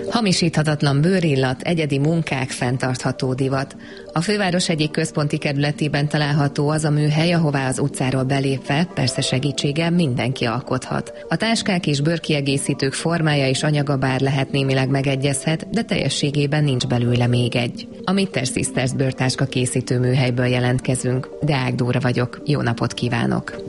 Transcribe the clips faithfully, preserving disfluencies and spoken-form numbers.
Hamisíthatatlan bőrillat, egyedi munkák, fenntartható divat. A főváros egyik központi kerületében található az a műhely, ahová az utcáról belépve, persze segítséggel mindenki alkothat. A táskák és bőrkiegészítők formája és anyaga bár lehet némileg megegyezhet, de teljességében nincs belőle még egy. A Mitter Sisters bőrtáska készítő műhelyből jelentkezünk. Deák Dóra vagyok. Jó napot kívánok!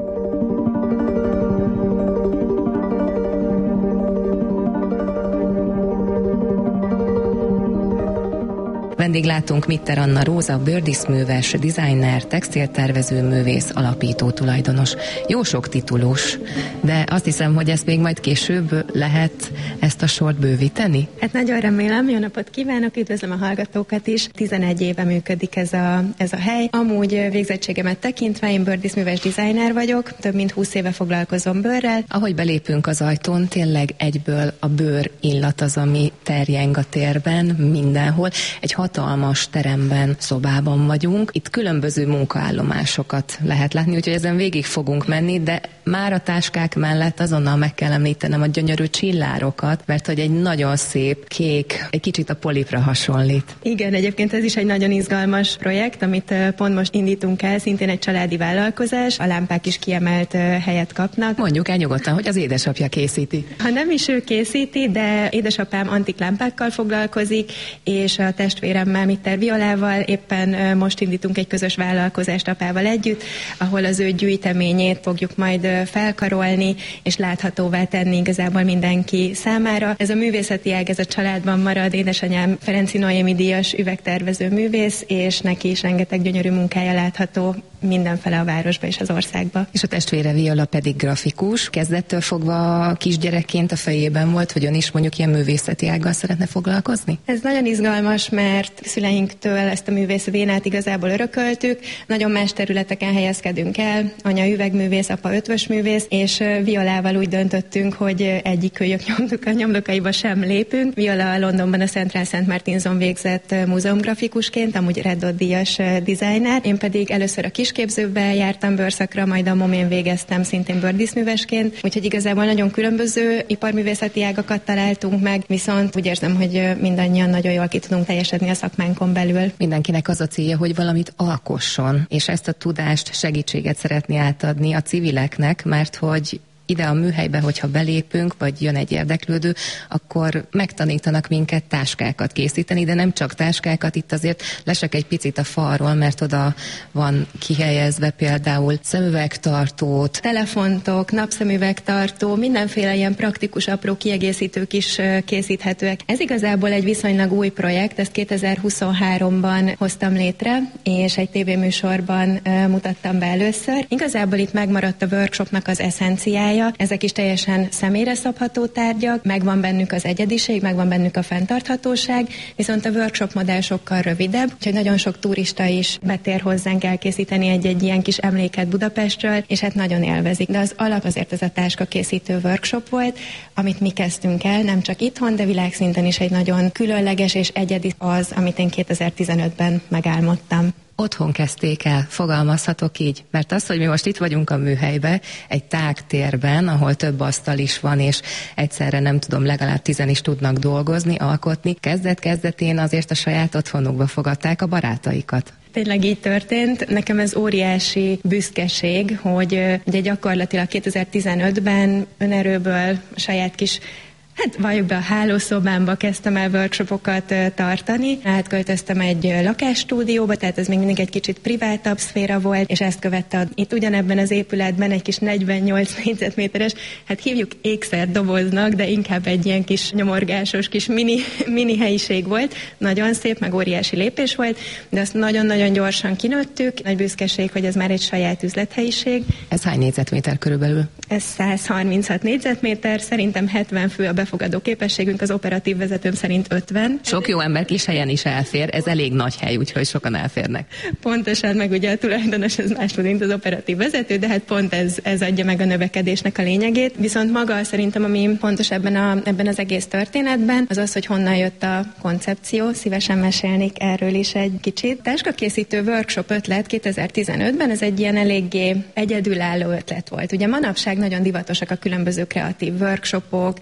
Vendéglátunk Mitter Anna Róza, bőrdíszműves, designer, textiltervező, művész, alapító tulajdonos. Jó sok titulus, de azt hiszem, hogy ezt még majd később lehet ezt a sort bővíteni? Hát nagyon remélem, jó napot kívánok, üdvözlöm a hallgatókat is. tizenegy éve működik ez a, ez a hely. Amúgy végzettségemet tekintve én bőrdíszműves designer vagyok, több mint húsz éve foglalkozom bőrrel. Ahogy belépünk az ajtón, tényleg egyből a bőr illat az, ami terjeng a térben, mindenhol. Egy hatalmas teremben, szobában vagyunk. Itt különböző munkaállomásokat lehet látni, úgyhogy ezen végig fogunk menni, de már a táskák mellett azonnal meg kell említenem a gyönyörű csillárokat, mert hogy egy nagyon szép, kék, egy kicsit a polipra hasonlít. Igen, egyébként ez is egy nagyon izgalmas projekt, amit pont most indítunk el, szintén egy családi vállalkozás, a lámpák is kiemelt helyet kapnak. Mondjuk el nyugodtan, hogy az édesapja készíti. Ha nem is ő készíti, de édesapám antik lámpákkal foglalkozik, és a testvéremmel, Mitter Violával éppen most indítunk egy közös vállalkozást apával együtt, ahol az ő gyűjteményét fogjuk majd felkarolni, és láthatóvá tenni igazából mindenki számára. Ez a művészeti ág, ez a családban marad. Édesanyám Ferenci Noémi díjas üvegtervező művész, és neki is rengeteg gyönyörű munkája látható mindenfele a városba és az országba. És a testvére Viola pedig grafikus. Kezdettől fogva kisgyerekként a fejében volt, hogy ön is mondjuk ilyen művészeti ággal szeretne foglalkozni? Ez nagyon izgalmas, mert szüleinktől ezt a művész vénát igazából örököltük. Nagyon más területeken helyezkedünk el. Anya üvegművész, apa ötvösművész, és Violával úgy döntöttünk, hogy egyikőjük nyomdoka, nyomdokaiba sem lépünk. Viola Londonban a Central Saint Martinson végzett múzeumgrafikusként, amúgy Red Dot díjas designer. Én pedig először a kisképzőbe jártam bőrszakra, majd a momén végeztem szintén bőrdíszművesként, úgyhogy igazából nagyon különböző iparművészeti ágakat találtunk meg, viszont úgy érzem, hogy mindannyian nagyon jól ki tudunk teljesedni a szakmánkon belül. Mindenkinek az a célja, hogy valamit alkosson, és ezt a tudást, segítséget szeretné átadni a civileknek, mert hogy ide a műhelybe, hogyha belépünk, vagy jön egy érdeklődő, akkor megtanítanak minket táskákat készíteni, de nem csak táskákat, itt azért lesek egy picit a falról, mert oda van kihelyezve például szemüvegtartót, telefontok, napszemüvegtartó, mindenféle ilyen praktikus, apró kiegészítők is készíthetőek. Ez igazából egy viszonylag új projekt, ezt kétezer-huszonháromban hoztam létre, és egy tévéműsorban mutattam be először. Igazából itt megmaradt a workshopnak az eszenciája. Ezek is teljesen személyre szabható tárgyak, megvan bennük az egyediség, megvan bennük a fenntarthatóság, viszont a workshop modell sokkal rövidebb, úgyhogy nagyon sok turista is betér hozzánk elkészíteni egy-egy ilyen kis emléket Budapestről, és hát nagyon élvezik. De az alap azért ez a táska készítő workshop volt, amit mi kezdtünk el, nem csak itthon, de világszinten is egy nagyon különleges és egyedi az, amit én kétezer-tizenötben megálmodtam. Otthon kezdték el, fogalmazhatok így, mert az, hogy mi most itt vagyunk a műhelybe, egy tágtérben, ahol több asztal is van, és egyszerre nem tudom, legalább tizen is tudnak dolgozni, alkotni, kezdet-kezdetén azért a saját otthonukba fogadták a barátaikat. Tényleg így történt. Nekem ez óriási büszkeség, hogy ugye gyakorlatilag kétezer-tizenötben önerőből a saját kis Hát valljuk be, a hálószobámba kezdtem el workshopokat tartani. Átköltöztem egy lakásstúdióba, tehát ez még mindig egy kicsit privátabb szféra volt, és ezt követte itt ugyanebben az épületben egy kis negyvennyolc négyzetméteres, hát hívjuk ékszerdoboznak, de inkább egy ilyen kis nyomorgásos kis mini, mini helyiség volt. Nagyon szép, meg óriási lépés volt, de azt nagyon-nagyon gyorsan kinőttük. Nagy büszkeség, hogy ez már egy saját üzlethelyiség. Ez hány négyzetméter körülbelül? Ez száz harminchat négyzetméter, szerintem hetven fő a befogadó képességünk, az operatív vezetőm szerint ötven. Sok jó ember kis helyen is elfér, ez elég nagy hely, úgyhogy sokan elférnek. Pontosan, meg ugye a tulajdonos ez más, mint az operatív vezető, de hát pont ez, ez adja meg a növekedésnek a lényegét. Viszont maga szerintem, ami fontos ebben, a, ebben az egész történetben, az az, hogy honnan jött a koncepció. Szívesen mesélnék erről is egy kicsit. Táskakészítő workshop ötlet kétezer-tizenötben, ez egy ilyen eléggé egyedülálló ötlet volt. Ugye manapság nagyon divatosak a különböző kreatív workshopok, mindenféle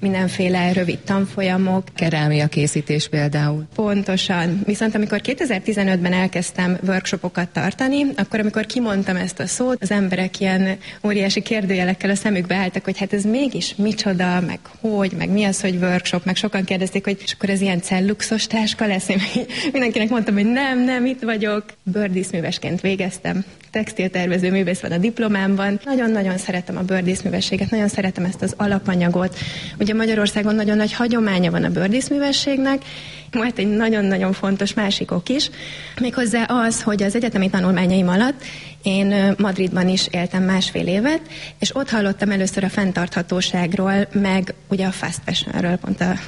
mindenféle rövid tanfolyamok. Kerámia készítés például. Pontosan. Viszont amikor kétezer-tizenötben elkezdtem workshopokat tartani, akkor amikor kimondtam ezt a szót, az emberek ilyen óriási kérdőjelekkel a szemükbe álltak, hogy hát ez mégis micsoda, meg hogy, meg mi az, hogy workshop, meg sokan kérdezték, hogy és akkor ez ilyen celluxos táska lesz. Én mindenkinek mondtam, hogy nem, nem, itt vagyok. Bőrdíszművesként végeztem. Textiltervező művész van a diplomámban. Nagyon-nagyon szeretem a bőrdíszművességet, nagyon szeretem ezt az alapanyagot. Ugye Magyarországon nagyon nagy hagyománya van a bőrdíszművességnek, volt egy nagyon-nagyon fontos másik ok is, méghozzá az, hogy az egyetemi tanulmányaim alatt én Madridban is éltem másfél évet, és ott hallottam először a fenntarthatóságról, meg ugye a fast fashionről, pont a,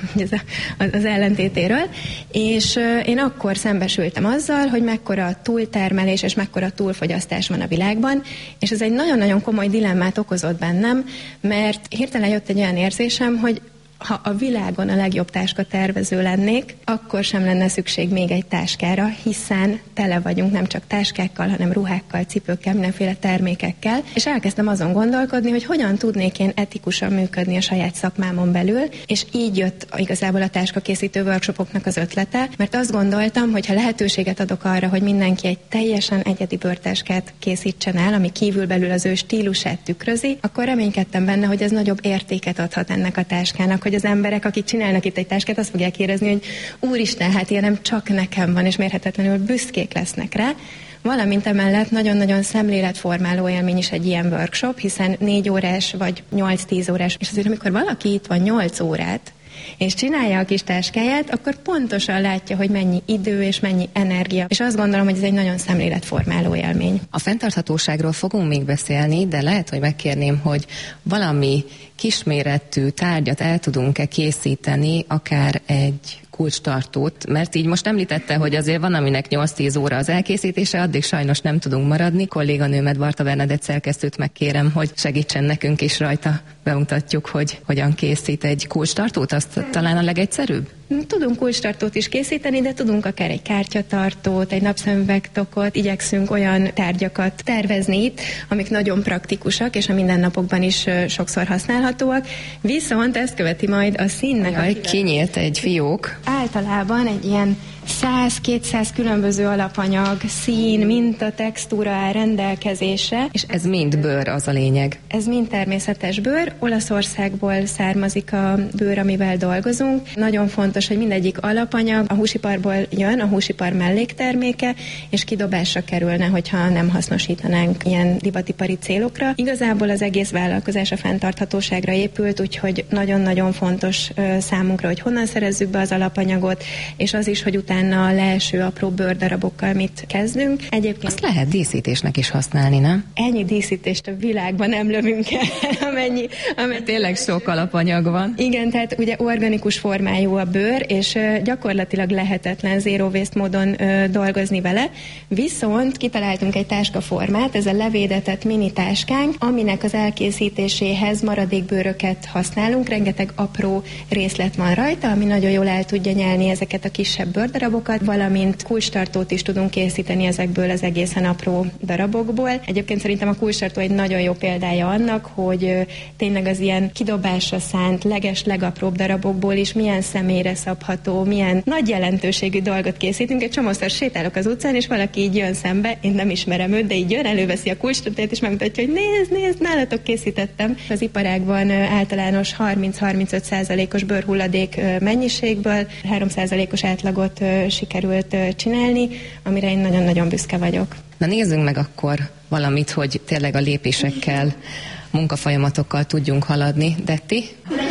az ellentétéről, és én akkor szembesültem azzal, hogy mekkora túltermelés és mekkora túlfogyasztás van a világban, és ez egy nagyon-nagyon komoly dilemmát okozott bennem, mert hirtelen jött egy olyan érzésem, hogy ha a világon a legjobb táskatervező lennék, akkor sem lenne szükség még egy táskára, hiszen tele vagyunk nem csak táskákkal, hanem ruhákkal, cipőkkel, mindenféle termékekkel, és elkezdtem azon gondolkodni, hogy hogyan tudnék én etikusan működni a saját szakmámon belül, és így jött igazából a táskakészítő workshopoknak az ötlete, mert azt gondoltam, hogy ha lehetőséget adok arra, hogy mindenki egy teljesen egyedi bőrtáskát készítsen el, ami kívülbelül az ő stílusát tükrözi, akkor reménykedtem benne, hogy ez nagyobb értéket adhat ennek a táskának, hogy az emberek, akik csinálnak itt egy táskát, azt fogják érezni, hogy úristen, hát ilyen nem csak nekem van, és mérhetetlenül büszkék lesznek rá. Valamint emellett nagyon-nagyon szemléletformáló élmény is egy ilyen workshop, hiszen négy órás vagy nyolc-tíz órás, és azért amikor valaki itt van nyolc órát, és csinálja a kis táskáját, akkor pontosan látja, hogy mennyi idő és mennyi energia. És azt gondolom, hogy ez egy nagyon szemléletformáló élmény. A fenntarthatóságról fogunk még beszélni, de lehet, hogy megkérném, hogy valami kisméretű tárgyat el tudunk-e készíteni, akár egy kulcstartót, mert így most említette, hogy azért van, aminek nyolc-tíz óra az elkészítése, addig sajnos nem tudunk maradni. Kolléganőmet, Barta Bernadett szerkesztőt megkérem, hogy segítsen nekünk is rajta. Bemutatjuk, hogy hogyan készít egy kulcstartót, azt talán a legegyszerűbb? Tudunk kulcstartót is készíteni, de tudunk akár egy kártyatartót, egy napszemüvegtokot, igyekszünk olyan tárgyakat tervezni itt, amik nagyon praktikusak, és a mindennapokban is sokszor használhatóak. Viszont ezt követi majd a színnek. Jaj, a kinyílt egy fiók. Általában egy ilyen száz-kétszáz különböző alapanyag, szín, minta, textúra áll rendelkezésre. És ez mind bőr, az a lényeg. Ez mind természetes bőr. Olaszországból származik a bőr, amivel dolgozunk. Nagyon fontos, hogy mindegyik alapanyag a húsiparból jön, a húsipar mellékterméke, és kidobásra kerülne, hogyha nem hasznosítanánk ilyen divatipari célokra. Igazából az egész vállalkozás a fenntarthatóságra épült, úgyhogy nagyon-nagyon fontos számunkra, hogy honnan szerezzük be az alapanyagot, és az is, hogy utána a leeső apró bőrdarabokkal mit kezdünk. Egyébként azt lehet díszítésnek is használni, nem? Ennyi díszítést a világban nem lövünk el, amennyi, amennyi... Tényleg sok alapanyag van. Igen, tehát ugye organikus formájú a bőr, és gyakorlatilag lehetetlen zero waste módon dolgozni vele. Viszont kitaláltunk egy táskaformát, ez a levédetett mini táskánk, aminek az elkészítéséhez maradékbőröket használunk, rengeteg apró részlet van rajta, ami nagyon jól el tudja nyelni ezeket a kisebb bőrdarabokat, valamint kulcstartót is tudunk készíteni ezekből az egészen apró darabokból. Egyébként szerintem a kulcstartó egy nagyon jó példája annak, hogy tényleg az ilyen kidobásra szánt, leges, legapróbb darabokból is milyen személyre szabható, milyen nagy jelentőségű dolgot készítünk. Egy csomószor sétálok az utcán, és valaki így jön szembe, én nem ismerem őt, de így jön, előveszi a kulcstartót, és megmutatja, hogy nézd, nézd, nálatok készítettem. Az iparágban általános harminc-harmincöt százalékos bőrhulladék mennyiségből három százalékos átlagot sikerült csinálni, amire én nagyon-nagyon büszke vagyok. Na nézzünk meg akkor valamit, hogy tényleg a lépésekkel, munkafolyamatokkal tudjunk haladni. Detti?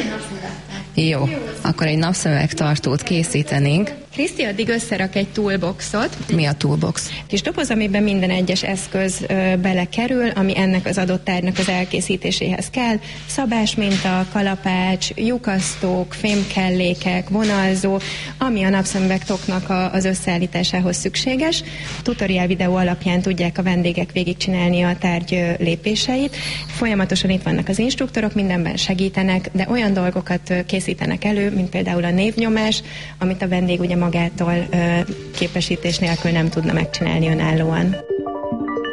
Jó, akkor egy napszemüvegtartót készítenénk. Kriszti addig összerak egy toolboxot. Mi a toolbox? Kis doboz, amiben minden egyes eszköz ö, belekerül, ami ennek az adott tárgynak az elkészítéséhez kell. Szabásminta, kalapács, lyukasztók, fémkellékek, vonalzó, ami a napszemüvegtoknak a, az összeállításához szükséges. Tutorial videó alapján tudják a vendégek végigcsinálni a tárgy lépéseit. Folyamatosan itt vannak az instruktorok, mindenben segítenek, de olyan dolgokat készítenek elő, mint például a névnyomás, amit a vendég ugye magától ö, képesítés nélkül nem tudna megcsinálni önállóan.